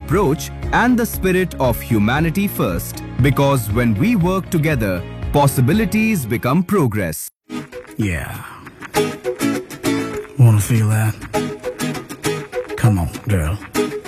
approach and the spirit of humanity first. Because when we work together, possibilities become progress. Yeah. Wanna feel that? Come on, girl.